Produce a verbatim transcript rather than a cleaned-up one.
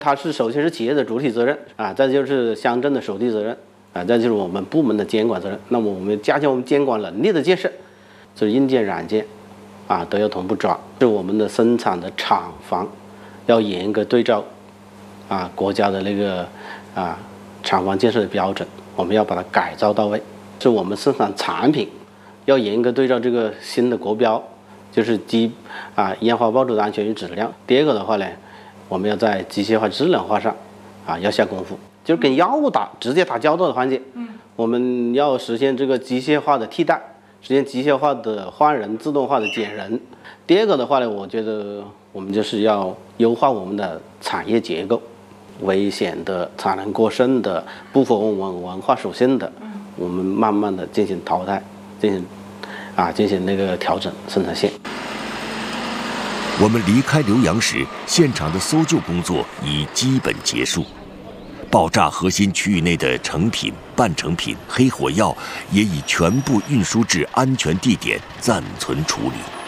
它是首先是企业的主体责任啊，再就是乡镇的守地责任啊，再就是我们部门的监管责任。那么我们加强我们监管能力的建设，就是硬件、软件啊都要同步抓。是我们的生产的厂房要严格对照啊国家的那个啊厂房建设的标准，我们要把它改造到位。是我们生产产品要严格对照这个新的国标，就是机啊烟花爆竹的安全与质量。第二个的话呢，我们要在机械化、智能化上啊要下功夫，就是跟药物打直接打交道的环节，嗯，我们要实现这个机械化的替代，实现机械化的换人、自动化的减人。第二个的话呢，我觉得我们就是要优化我们的产业结构，危险的、产能过剩的、不符合我们文化属性的，我们慢慢的进行淘汰，进行啊进行那个调整生产线。 我们离开浏阳时，现场的搜救工作已基本结束。爆炸核心区域内的成品、半成品、黑火药也已全部运输至安全地点暂存处理。